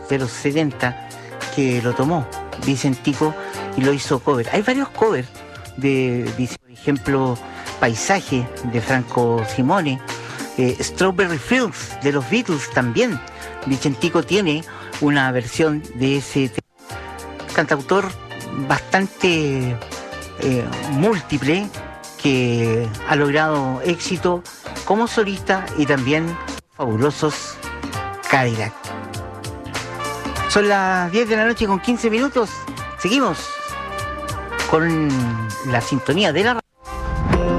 de los 70 que lo tomó Vicentico y lo hizo cover. Hay varios covers de Vicentico, por ejemplo, Paisaje de Franco Simone, Strawberry Fields de los Beatles también. Vicentico tiene una versión de ese cantautor bastante múltiple, que ha logrado éxito como solista y también fabulosos Cadillac. Son las 10 de la noche con 15 minutos. Seguimos con la sintonía de la